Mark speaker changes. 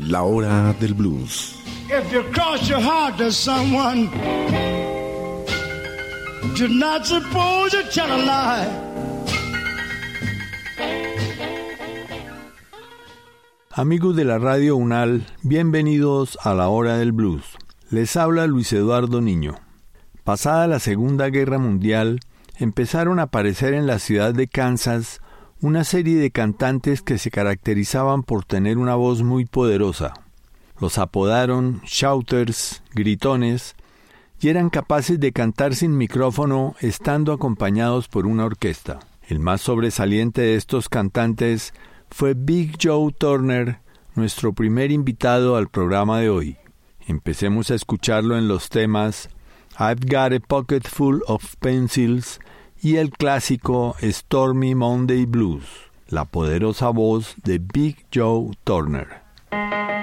Speaker 1: La hora del blues.
Speaker 2: If you cross your heart to someone, you're not supposed to tell a lie.
Speaker 3: Amigos de la Radio UNAL, bienvenidos a la hora del blues. Les habla Luis Eduardo Niño. Pasada la Segunda Guerra Mundial, empezaron a aparecer en la ciudad de Kansas una serie de cantantes que se caracterizaban por tener una voz muy poderosa. Los apodaron shouters, gritones, y eran capaces de cantar sin micrófono estando acompañados por una orquesta. El más sobresaliente de estos cantantes fue Big Joe Turner, nuestro primer invitado al programa de hoy. Empecemos a escucharlo en los temas I've Got a Pocket Full of Pencils y el clásico Stormy Monday Blues, la poderosa voz de Big Joe Turner.